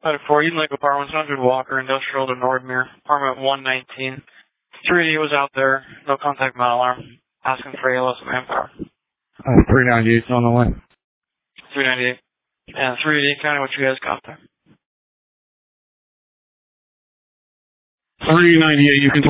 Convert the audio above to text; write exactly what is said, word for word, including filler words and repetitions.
Out of four, Eden Lake Apartments, one hundred Walker, Industrial to Nordmere, apartment one nineteen. three D was out there, no contact mal alarm, asking for A L S manpower. Uh, three ninety-eight's on the way. three ninety-eight. And three D, kind of what you guys got there. three ninety-eight, you can